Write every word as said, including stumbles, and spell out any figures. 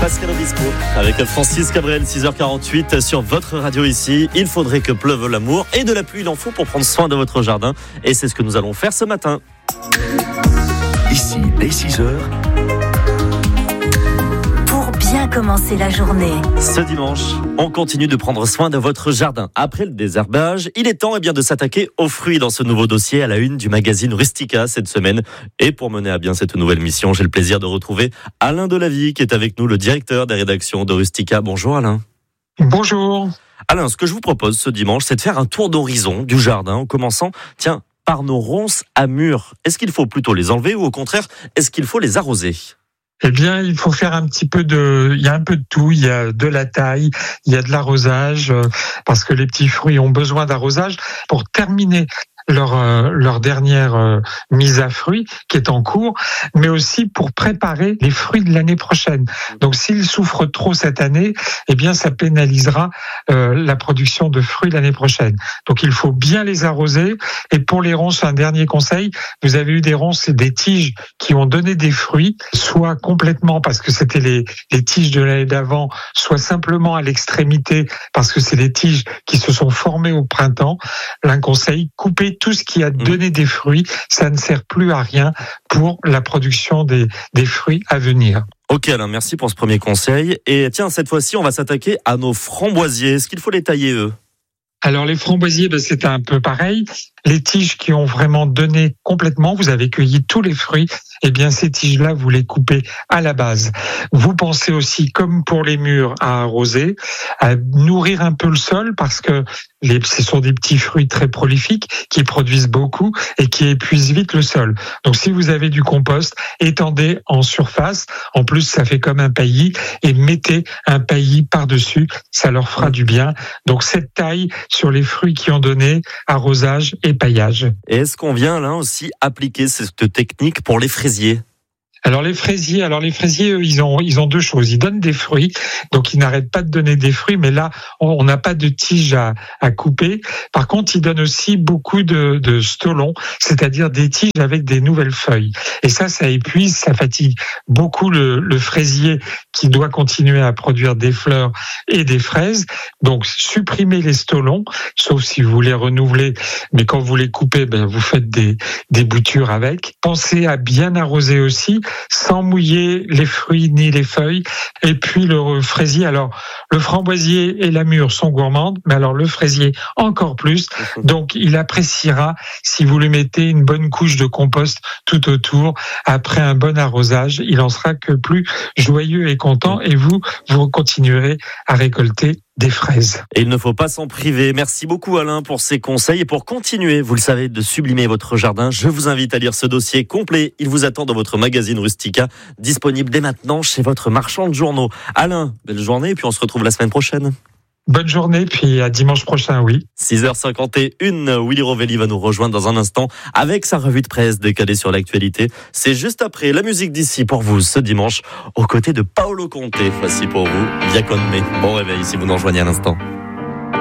Pascal Obispo avec Francis Cabrel, six heures quarante-huit sur votre radio ici. Il faudrait que pleuve l'amour et de la pluie, il en faut pour prendre soin de votre jardin. Et c'est ce que nous allons faire ce matin. Ici, dès six heures. Bien commencer la journée. Ce dimanche, on continue de prendre soin de votre jardin. Après le désherbage, il est temps eh bien, de s'attaquer aux fruits dans ce nouveau dossier à la une du magazine Rustica cette semaine. Et pour mener à bien cette nouvelle mission, j'ai le plaisir de retrouver Alain Delavie qui est avec nous, le directeur des rédactions de Rustica. Bonjour Alain. Bonjour. Alain, ce que je vous propose ce dimanche, c'est de faire un tour d'horizon du jardin en commençant, tiens, par nos ronces à mûres. Est-ce qu'il faut plutôt les enlever ou au contraire, est-ce qu'il faut les arroser ? Eh bien, il faut faire un petit peu de, il y a un peu de tout. Il y a de la taille, il y a de l'arrosage, parce que les petits fruits ont besoin d'arrosage pour terminer leur euh, leur dernière euh, mise à fruit qui est en cours, mais aussi pour préparer les fruits de l'année prochaine. Donc, s'ils souffrent trop cette année, eh bien, ça pénalisera euh, la production de fruits l'année prochaine. Donc, il faut bien les arroser. Et pour les ronces, un dernier conseil, vous avez eu des ronces et des tiges qui ont donné des fruits, soit complètement parce que c'était les les tiges de l'année d'avant, soit simplement à l'extrémité parce que c'est les tiges qui se sont formées au printemps. Un conseil, coupez tout ce qui a donné des fruits, ça ne sert plus à rien pour la production des, des fruits à venir. Ok Alain, merci pour ce premier conseil. Et tiens, cette fois-ci, on va s'attaquer à nos framboisiers. Est-ce qu'il faut les tailler, eux ? Alors les framboisiers, ben, c'est un peu pareil. Les tiges qui ont vraiment donné complètement, vous avez cueilli tous les fruits, eh bien ces tiges-là, vous les coupez à la base. Vous pensez aussi, comme pour les mûres, à arroser, à nourrir un peu le sol parce que les, ce sont des petits fruits très prolifiques qui produisent beaucoup et qui épuisent vite le sol. Donc si vous avez du compost, étendez en surface. En plus, ça fait comme un paillis et mettez un paillis par-dessus, ça leur fera du bien. Donc cette taille sur les fruits qui ont donné, arrosage et paillage. Et est-ce qu'on vient là aussi appliquer cette technique pour les fraisiers ? Alors les fraisiers, alors les fraisiers, eux, ils ont ils ont deux choses. Ils donnent des fruits, donc ils n'arrêtent pas de donner des fruits, mais là on n'a pas de tiges à, à couper. Par contre, ils donnent aussi beaucoup de, de stolons, c'est-à-dire des tiges avec des nouvelles feuilles. Et ça, ça épuise, ça fatigue beaucoup le, le fraisier qui doit continuer à produire des fleurs et des fraises. Donc supprimez les stolons, sauf si vous voulez renouveler, mais quand vous les coupez, ben vous faites des des boutures avec. Pensez à bien arroser aussi, sans mouiller les fruits ni les feuilles. Et puis le fraisier, alors le framboisier et la mûre sont gourmandes, mais alors le fraisier encore plus. Donc il appréciera si vous lui mettez une bonne couche de compost tout autour. Après un bon arrosage, il en sera que plus joyeux et content et vous, vous continuerez à récolter des fraises. Et il ne faut pas s'en priver. Merci beaucoup Alain pour ces conseils et pour continuer, vous le savez, de sublimer votre jardin. Je vous invite à lire ce dossier complet. Il vous attend dans votre magazine Rustica, disponible dès maintenant chez votre marchand de journaux. Alain, belle journée et puis on se retrouve la semaine prochaine. Bonne journée, puis à dimanche prochain, oui. six heures cinquante et une, Willy Rovelli va nous rejoindre dans un instant avec sa revue de presse décalée sur l'actualité. C'est juste après la musique d'ici pour vous ce dimanche, aux côtés de Paolo Conte. Voici pour vous, Via Con Me. Bon réveil si vous nous rejoignez à l'instant.